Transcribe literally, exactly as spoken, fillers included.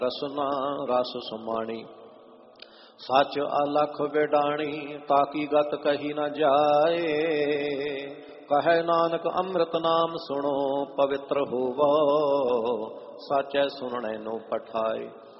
ਰਸਨਾ ਰਸ ਸਮਾਣੀ। ਸੱਚ ਅਲਖ ਵਿਡਾਣੀ ਤਾਕੀ ਗਤ ਕਹੀ ਨ ਜਾਏ। ਕਹੈ ਨਾਨਕ ਅੰਮ੍ਰਿਤ ਨਾਮ ਸੁਣੋ ਪਵਿੱਤਰ ਹੋਵੋ। ਸਾਚੈ ਸੁਣਨੇ ਨੂੰ ਪਠਾਏ।